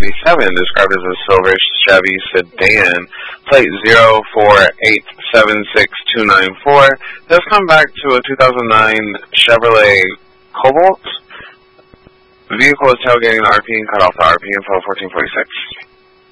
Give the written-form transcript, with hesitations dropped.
described as a silver Chevy sedan, plate 0487624. Does come back to a 2009 Chevrolet Cobalt. The vehicle is tailgating the RP and cut off the RP info 1446.